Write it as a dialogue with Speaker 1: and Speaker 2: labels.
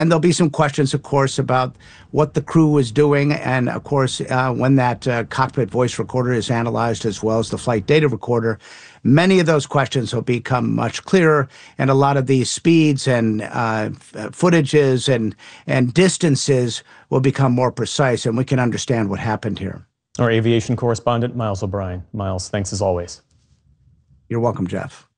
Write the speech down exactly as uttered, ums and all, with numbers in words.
Speaker 1: And there'll be some questions, of course, about what the crew was doing. And of course, uh, when that uh, cockpit voice recorder is analyzed, as well as the flight data recorder, many of those questions will become much clearer. And a lot of these speeds and uh, footages and, and distances will become more precise, and we can understand what happened here.
Speaker 2: Our aviation correspondent, Miles O'Brien. Miles, thanks as always.
Speaker 1: You're welcome, Jeff.